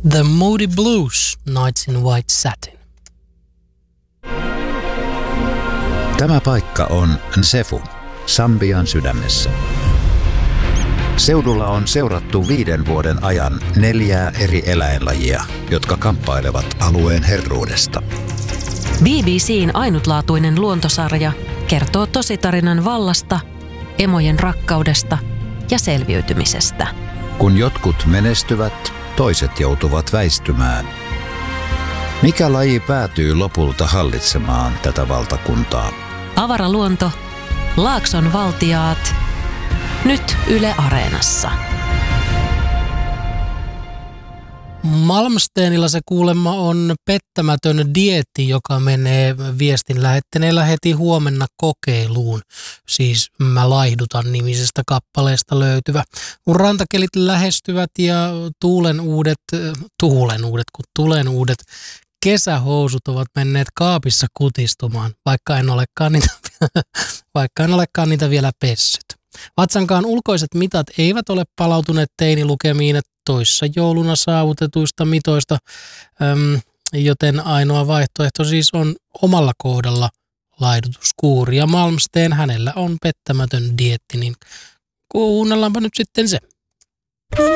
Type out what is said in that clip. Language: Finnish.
The Moody Blues, Nights in White Satin. Tämä paikka on Nsefu, Sambian sydämessä. Seudulla on seurattu 5 vuoden ajan 4 eri eläinlajia, jotka kamppailevat alueen herruudesta. BBC:n ainutlaatuinen luontosarja kertoo tositarinan vallasta, emojen rakkaudesta ja selviytymisestä. Kun jotkut menestyvät, toiset joutuvat väistymään. Mikä laji päätyy lopulta hallitsemaan tätä valtakuntaa? Avaraluonto, Laakson valtiaat, nyt Yle Areenassa. Malmsteenilla se kuulemma on pettämätön dieetti, joka menee viestin lähettäneellä heti huomenna kokeiluun. Siis Mä laihdutan -nimisestä kappaleesta löytyvä. Kun rantakelit lähestyvät ja tuulen uudet kesähousut ovat menneet kaapissa kutistumaan, vaikka en olekaan niitä vielä pessyt. Vatsankaan ulkoiset mitat eivät ole palautuneet teinilukemiin toissa jouluna saavutetuista mitoista, joten ainoa vaihtoehto siis on omalla kohdalla laihdutuskuuri. Ja Malmsteen, hänellä on pettämätön dieetti, niin kuunnellaanpa nyt sitten se.